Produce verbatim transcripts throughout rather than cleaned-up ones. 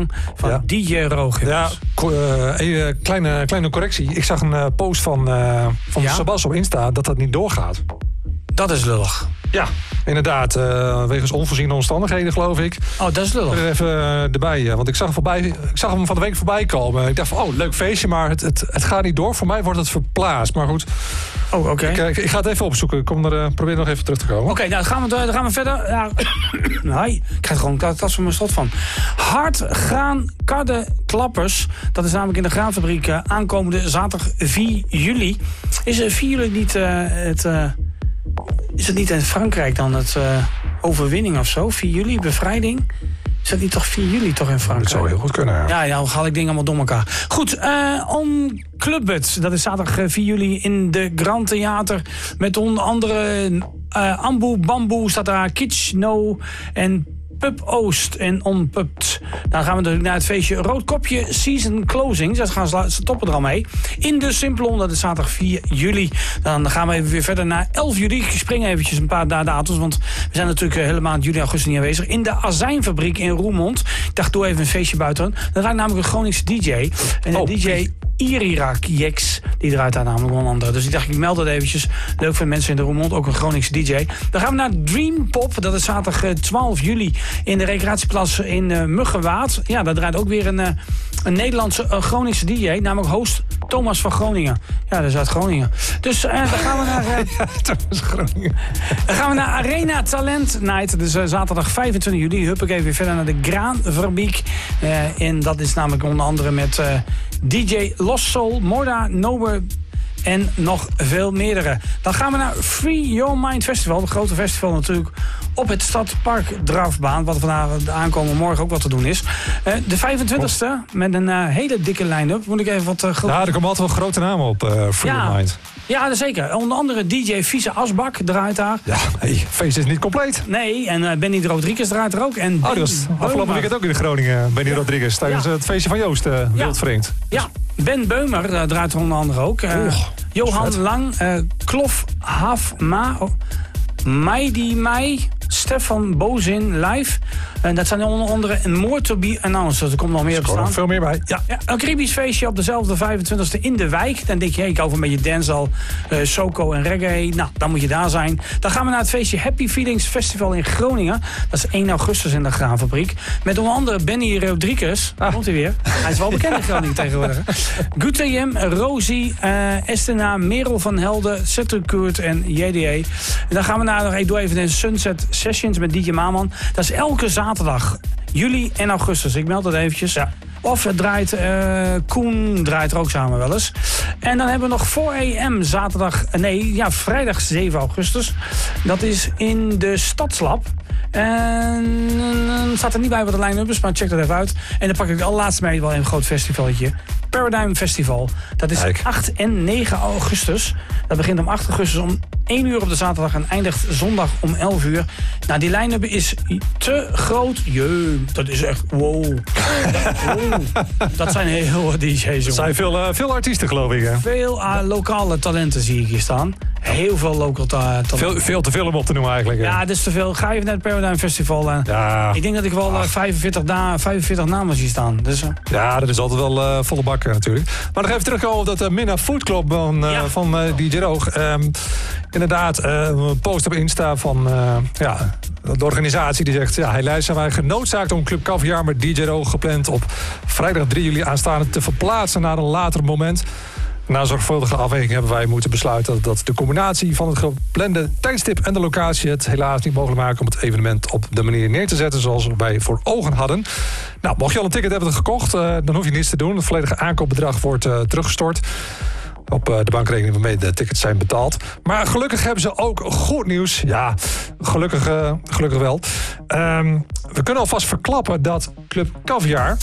Instagram van ja. D J Roog. Ja, uh, een kleine, kleine correctie. Ik zag een uh, post van, uh, van ja? Sebas op Insta dat dat niet doorgaat. Dat is lullig. Ja, inderdaad. Uh, wegens onvoorziene omstandigheden, geloof ik. Oh, dat is lullig. Er even uh, erbij. Uh, want ik zag, voorbij, ik zag hem van de week voorbij komen. Ik dacht van, oh, leuk feestje, maar het, het, het gaat niet door. Voor mij wordt het verplaatst. Maar goed. Oh, oké. Okay. Ik, ik, ik ga het even opzoeken. Ik kom er, uh, probeer nog even terug te komen. Oké, okay, nou, dan gaan we, dan gaan we verder. Ja. Nee, ik krijg er gewoon last van mijn slot van. Hartgraan Karde Klappers. Dat is namelijk in de graanfabriek uh, aankomende zaterdag vier juli. Is uh, vier juli niet uh, het... Uh, Is het niet in Frankrijk dan het uh, overwinning of zo? vier juli, bevrijding? Is dat niet toch vier juli toch in Frankrijk? Dat zou heel goed kunnen, ja. Ja, dan haal ik dingen allemaal door elkaar. Goed, uh, On Clubbed. Dat is zaterdag vier juli in de Grand Theater. Met onder andere uh, Ambu Bamboe staat daar, Kitsch No en Pub Oost en Onpupt. Dan gaan we natuurlijk naar het feestje Roodkopje Season Closing. Dat gaan ze, ze toppen er al mee. In de Simplon, dat is zaterdag vier juli. Dan gaan we even weer verder naar elf juli. Ik spring eventjes een paar datums, want we zijn natuurlijk de hele maand juli, augustus niet aanwezig. In de Azijnfabriek in Roermond. Ik dacht, doe even een feestje buiten. Dan raakt namelijk een Groningse D J. En de oh, D J Irirak Jex, die draait daar namelijk een andere. Dus ik dacht, ik meld dat eventjes. Leuk voor mensen in de Roermond, ook een Groningse D J. Dan gaan we naar Dream Pop. Dat is zaterdag twaalf juli in de recreatieplaats in uh, Muggenwaard. Ja, daar draait ook weer een, uh, een Nederlandse uh, Groningse D J, namelijk host Thomas van Groningen. Ja, dat is uit Groningen. Dus uh, dan gaan we naar... Uh, ja, Thomas Groningen. Dan gaan we naar Arena Talent Night. Dus uh, zaterdag vijfentwintig juli. Hup ik even weer verder naar de Graanfabriek. Uh, en dat is namelijk onder andere met uh, D J Lost Soul, Morda, Nober en nog veel meerdere. Dan gaan we naar Free Your Mind Festival. De grote festival natuurlijk op het Stadpark Drafbaan. Wat vandaag aankomen morgen ook wat te doen is. Uh, de vijfentwintigste met een uh, hele dikke line-up. Moet ik even wat... Uh, ja, er komen altijd wel grote namen op, uh, Free ja, Your Mind. Ja, zeker. Onder andere D J Vieze Asbak draait daar. Ja, nee, het feest is niet compleet. Nee, en uh, Benny Rodriguez draait er ook. En oh, die was afgelopen weekend ook in de Groningen, Benny ja. Rodriguez. Tijdens ja. het feestje van Joost, uh, Wildvreemd. Ja. ja, Ben Beumer uh, draait er onder andere ook. Uh, oh, Johan vet. Lang, uh, Klof Hafma, oh, Meidi Mei, Stefan Bozin live. En dat zijn onder andere een More to be announced. Er komt nog meer op staan. veel meer bij. Ja. Ja, een Caribisch feestje op dezelfde vijfentwintigste in de wijk. Dan denk je, hey, ik hou een beetje dancehall, uh, soco en reggae. Nou, dan moet je daar zijn. Dan gaan we naar het feestje Happy Feelings Festival in Groningen. Dat is één augustus in de Graanfabriek. Met onder andere Benny Rodriguez. Ah. Komt hij weer. Hij is wel bekend in Groningen tegenwoordig. Gutayem, Rosie, uh, Estena, Merel van Helden, Zetterkoert en J D E. En dan gaan we naar, ik doe even de Sunset Sessions met D J Maman. Dat is elke zaterdag, juli en augustus. Ik meld dat eventjes. Ja. Of het draait, uh, Koen draait er ook samen wel eens. En dan hebben we nog vier a m zaterdag, nee, ja, vrijdag zeven augustus. Dat is in de Stadslab. En uh, staat er niet bij wat de line-up is, maar check dat even uit. En dan pak ik het allerlaatste mee, wel een groot festivaletje. Paradigm Festival. Dat is Kijk. acht en negen augustus. Dat begint om acht augustus om één uur op de zaterdag en eindigt zondag om elf uur. Nou, die line-up is te groot. Jee, dat is echt wow. wow. Dat zijn heel veel D J's. Jongen. Dat zijn veel, uh, veel artiesten, geloof ik. Hè? Veel uh, lokale talenten zie ik hier staan. Heel veel local ta- talenten. Veel, veel te veel om op te noemen eigenlijk. Hè? Ja, dat is te veel. Ga even naar het Paradigm Festival. Uh, ja. Ik denk dat ik wel uh, vijfenveertig, na, vijfenveertig namen zie staan. Dus, uh. Ja, dat is altijd wel uh, volle bak natuurlijk. Maar nog even terugkomen op dat uh, Minna Food Club van, uh, ja. van uh, D J Roog. Um, inderdaad, uh, een post op Insta van uh, ja, de organisatie die zegt... Ja, helaas zijn wij genoodzaakt om Club Caviar met D J Roog gepland op vrijdag drie juli aanstaande te verplaatsen naar een later moment. Na zorgvuldige afweging hebben wij moeten besluiten dat de combinatie van het geplande tijdstip en de locatie het helaas niet mogelijk maken om het evenement op de manier neer te zetten zoals wij voor ogen hadden. Nou, mocht je al een ticket hebben gekocht, uh, dan hoef je niets te doen. Het volledige aankoopbedrag wordt uh, teruggestort op uh, de bankrekening waarmee de tickets zijn betaald. Maar gelukkig hebben ze ook goed nieuws. Ja, gelukkig, uh, gelukkig wel. Um, we kunnen alvast verklappen dat Club Caviar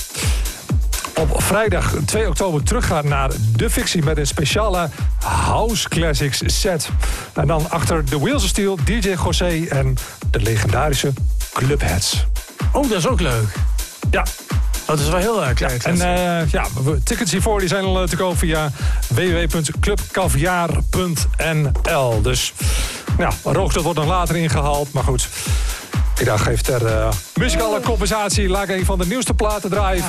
op vrijdag twee oktober teruggaat naar De Fictie met een speciale House Classics set. En dan achter The Wheels of Steel, D J José en de legendarische Clubheads. Oh, dat is ook leuk. Ja. Dat is wel heel erg leuk. Ja, en uh, ja, tickets hiervoor die zijn al te koop via w w w punt club caviar punt n l. Dus ja, Roog wordt nog later ingehaald, maar goed. Ik dacht, geef ter uh, muzikale compensatie. Laat ik een van de nieuwste platen draaien.